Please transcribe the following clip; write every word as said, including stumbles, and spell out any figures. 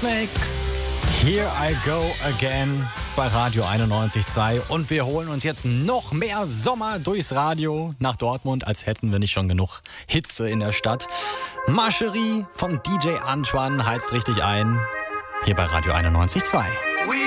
Eurythmics. Here I go again bei Radio einundneunzig Komma zwei. Und wir holen uns jetzt noch mehr Sommer durchs Radio nach Dortmund, als hätten wir nicht schon genug Hitze in der Stadt. Marcherie von D J Antoine heizt richtig ein. Hier bei Radio einundneunzig Komma zwei.